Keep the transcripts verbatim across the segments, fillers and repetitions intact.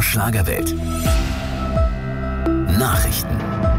Schlagerwelt. Nachrichten.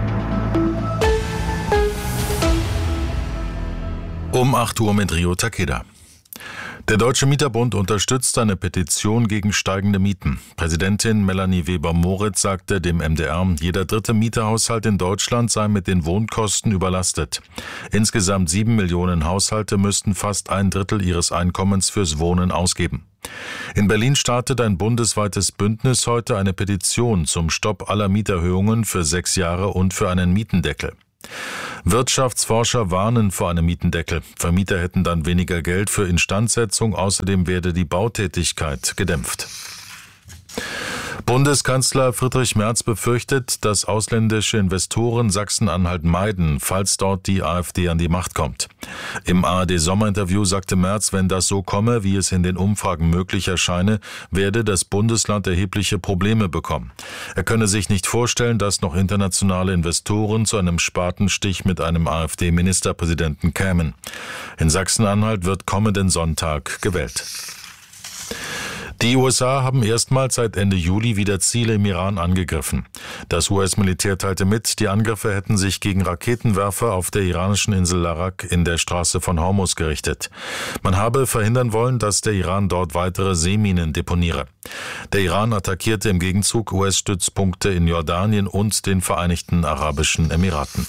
Um acht Uhr mit Rio Takeda. Der Deutsche Mieterbund unterstützt eine Petition gegen steigende Mieten. Präsidentin Melanie Weber-Moritz sagte dem M D R, jeder dritte Mieterhaushalt in Deutschland sei mit den Wohnkosten überlastet. Insgesamt sieben Millionen Haushalte müssten fast ein Drittel ihres Einkommens fürs Wohnen ausgeben. In Berlin startet ein bundesweites Bündnis heute eine Petition zum Stopp aller Mieterhöhungen für sechs Jahre und für einen Mietendeckel. Wirtschaftsforscher warnen vor einem Mietendeckel. Vermieter hätten dann weniger Geld für Instandsetzung, außerdem werde die Bautätigkeit gedämpft. Bundeskanzler Friedrich Merz befürchtet, dass ausländische Investoren Sachsen-Anhalt meiden, falls dort die AfD an die Macht kommt. Im A R D-Sommerinterview sagte Merz, wenn das so komme, wie es in den Umfragen möglich erscheine, werde das Bundesland erhebliche Probleme bekommen. Er könne sich nicht vorstellen, dass noch internationale Investoren zu einem Spatenstich mit einem AfD-Ministerpräsidenten kämen. In Sachsen-Anhalt wird kommenden Sonntag gewählt. Die U S A haben erstmals seit Ende Juli wieder Ziele im Iran angegriffen. Das U S-Militär teilte mit, die Angriffe hätten sich gegen Raketenwerfer auf der iranischen Insel Larak in der Straße von Hormuz gerichtet. Man habe verhindern wollen, dass der Iran dort weitere Seeminen deponiere. Der Iran attackierte im Gegenzug U S-Stützpunkte in Jordanien und den Vereinigten Arabischen Emiraten.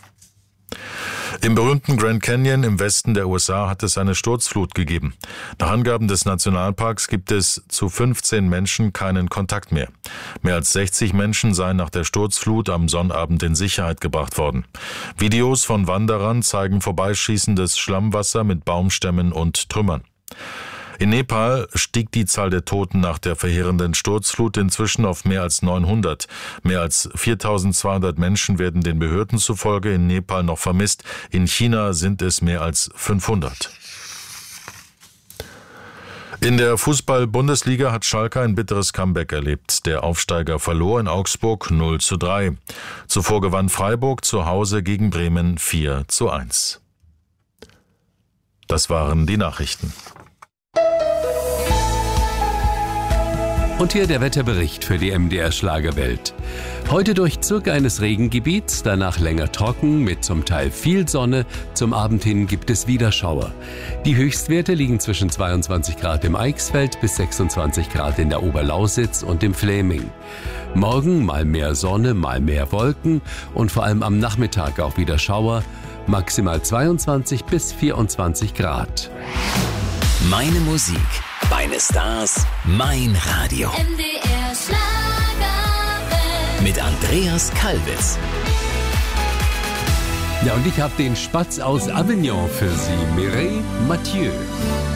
Im berühmten Grand Canyon im Westen der U S A hat es eine Sturzflut gegeben. Nach Angaben des Nationalparks gibt es zu fünfzehn Menschen keinen Kontakt mehr. Mehr als sechzig Menschen seien nach der Sturzflut am Sonnabend in Sicherheit gebracht worden. Videos von Wanderern zeigen vorbeischießendes Schlammwasser mit Baumstämmen und Trümmern. In Nepal stieg die Zahl der Toten nach der verheerenden Sturzflut inzwischen auf mehr als neunhundert. Mehr als viertausendzweihundert Menschen werden den Behörden zufolge in Nepal noch vermisst. In China sind es mehr als fünfhundert. In der Fußball-Bundesliga hat Schalke ein bitteres Comeback erlebt. Der Aufsteiger verlor in Augsburg null zu drei. Zuvor gewann Freiburg zu Hause gegen Bremen vier zu eins. Das waren die Nachrichten. Und hier der Wetterbericht für die M D R Schlagerwelt. Heute Durchzug eines Regengebiets, danach länger trocken mit zum Teil viel Sonne. Zum Abend hin gibt es wieder Schauer. Die Höchstwerte liegen zwischen zweiundzwanzig Grad im Eichsfeld bis sechsundzwanzig Grad in der Oberlausitz und im Fläming. Morgen mal mehr Sonne, mal mehr Wolken und vor allem am Nachmittag auch wieder Schauer. Maximal zweiundzwanzig bis vierundzwanzig Grad. Meine Musik, meine Stars, mein Radio. M D R Schlagerwelt. Mit Andreas Kalbitz. Ja, und ich habe den Spatz aus Avignon für Sie, Mireille Mathieu.